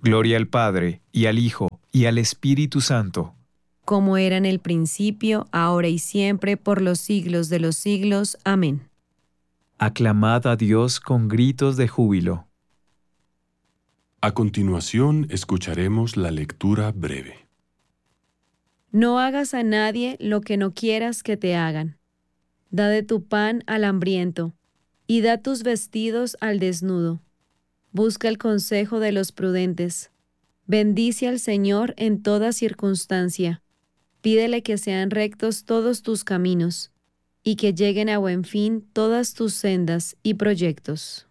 Gloria al Padre, y al Hijo, y al Espíritu Santo. Como era en el principio, ahora y siempre, por los siglos de los siglos. Amén. Aclamad a Dios con gritos de júbilo. A continuación, escucharemos la lectura breve. No hagas a nadie lo que no quieras que te hagan. Da de tu pan al hambriento, y da tus vestidos al desnudo. Busca el consejo de los prudentes. Bendice al Señor en toda circunstancia. Pídele que sean rectos todos tus caminos, y que lleguen a buen fin todas tus sendas y proyectos.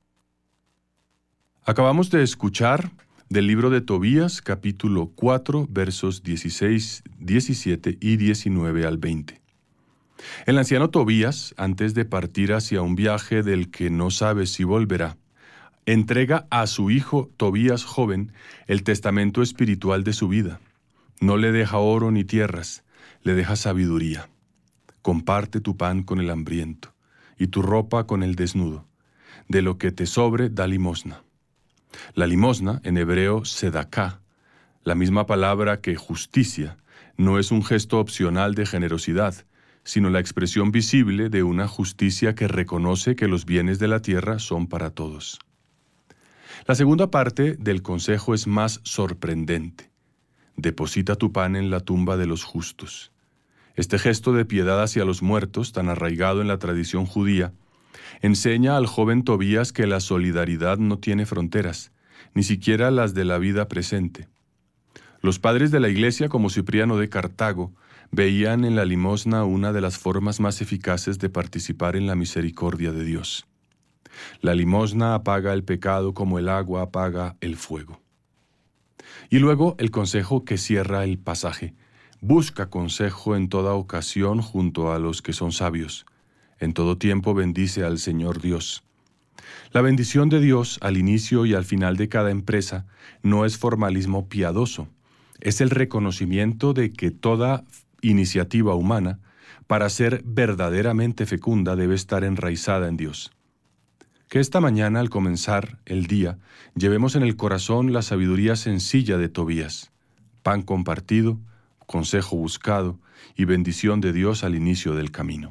Acabamos de escuchar del libro de Tobías, capítulo 4, versos 16, 17 y 19 al 20. El anciano Tobías, antes de partir hacia un viaje del que no sabe si volverá, entrega a su hijo Tobías joven el testamento espiritual de su vida. No le deja oro ni tierras, le deja sabiduría. Comparte tu pan con el hambriento y tu ropa con el desnudo. De lo que te sobre, da limosna. La limosna, en hebreo sedaká, la misma palabra que justicia, no es un gesto opcional de generosidad, sino la expresión visible de una justicia que reconoce que los bienes de la tierra son para todos. La segunda parte del consejo es más sorprendente. Deposita tu pan en la tumba de los justos. Este gesto de piedad hacia los muertos, tan arraigado en la tradición judía, enseña al joven Tobías que la solidaridad no tiene fronteras, ni siquiera las de la vida presente. Los padres de la Iglesia, como Cipriano de Cartago, veían en la limosna una de las formas más eficaces de participar en la misericordia de Dios. La limosna apaga el pecado como el agua apaga el fuego. Y luego el consejo que cierra el pasaje. Busca consejo en toda ocasión junto a los que son sabios. En todo tiempo bendice al Señor Dios. La bendición de Dios al inicio y al final de cada empresa no es formalismo piadoso, es el reconocimiento de que toda iniciativa humana, para ser verdaderamente fecunda, debe estar enraizada en Dios. Que esta mañana, al comenzar el día, llevemos en el corazón la sabiduría sencilla de Tobías, pan compartido, consejo buscado y bendición de Dios al inicio del camino.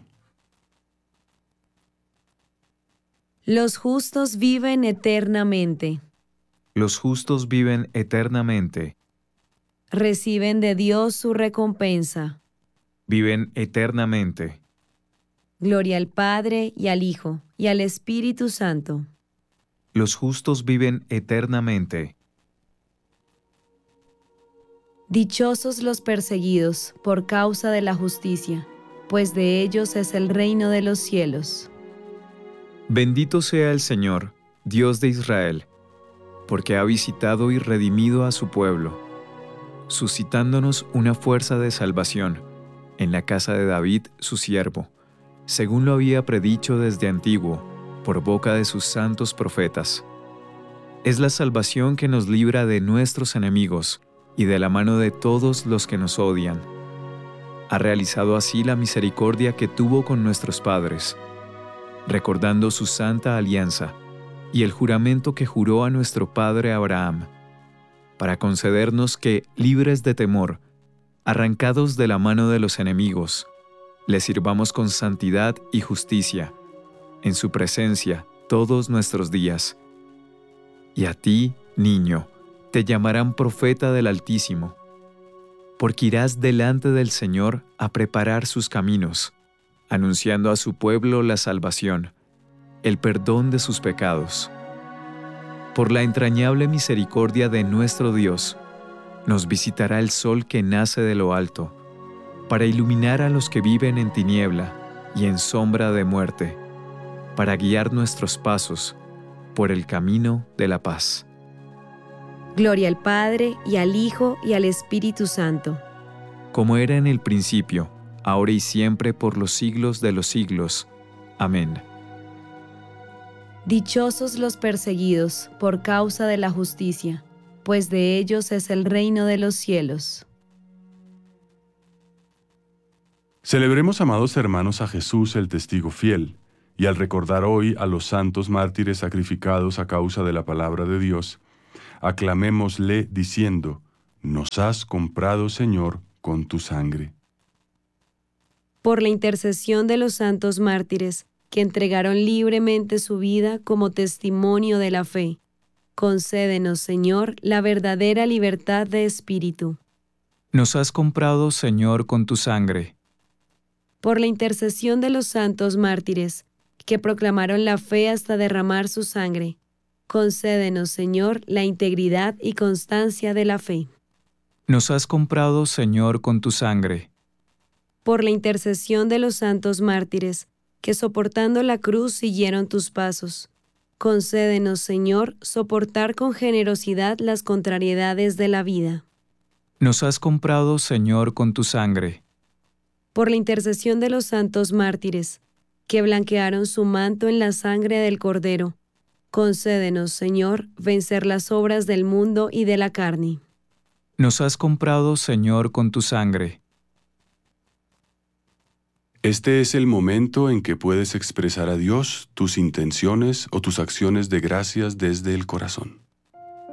Los justos viven eternamente. Los justos viven eternamente. Reciben de Dios su recompensa. Viven eternamente. Gloria al Padre, y al Hijo, y al Espíritu Santo. Los justos viven eternamente. Dichosos los perseguidos por causa de la justicia, pues de ellos es el reino de los cielos. Bendito sea el Señor, Dios de Israel, porque ha visitado y redimido a su pueblo, suscitándonos una fuerza de salvación en la casa de David, su siervo, según lo había predicho desde antiguo, por boca de sus santos profetas. Es la salvación que nos libra de nuestros enemigos y de la mano de todos los que nos odian. Ha realizado así la misericordia que tuvo con nuestros padres, recordando su santa alianza y el juramento que juró a nuestro padre Abraham, para concedernos que, libres de temor, arrancados de la mano de los enemigos, le sirvamos con santidad y justicia, en su presencia todos nuestros días. Y a ti, niño, te llamarán profeta del Altísimo, porque irás delante del Señor a preparar sus caminos, anunciando a su pueblo la salvación, el perdón de sus pecados. Por la entrañable misericordia de nuestro Dios, nos visitará el sol que nace de lo alto, para iluminar a los que viven en tiniebla y en sombra de muerte, para guiar nuestros pasos por el camino de la paz. Gloria al Padre, y al Hijo, y al Espíritu Santo. Como era en el principio, ahora y siempre, por los siglos de los siglos. Amén. Dichosos los perseguidos por causa de la justicia, pues de ellos es el reino de los cielos. Celebremos, amados hermanos, a Jesús, el testigo fiel, y al recordar hoy a los santos mártires sacrificados a causa de la palabra de Dios, Aclamémosle diciendo, nos has comprado, Señor, con tu sangre. Por la intercesión de los santos mártires, que entregaron libremente su vida como testimonio de la fe, concédenos, Señor, la verdadera libertad de espíritu. Nos has comprado, Señor, con tu sangre. Por la intercesión de los santos mártires, que proclamaron la fe hasta derramar su sangre, concédenos, Señor, la integridad y constancia de la fe. Nos has comprado, Señor, con tu sangre. Por la intercesión de los santos mártires, que soportando la cruz siguieron tus pasos, concédenos, Señor, soportar con generosidad las contrariedades de la vida. Nos has comprado, Señor, con tu sangre. Por la intercesión de los santos mártires, que blanquearon su manto en la sangre del Cordero, concédenos, Señor, vencer las obras del mundo y de la carne. Nos has comprado, Señor, con tu sangre. Este es el momento en que puedes expresar a Dios tus intenciones o tus acciones de gracias desde el corazón.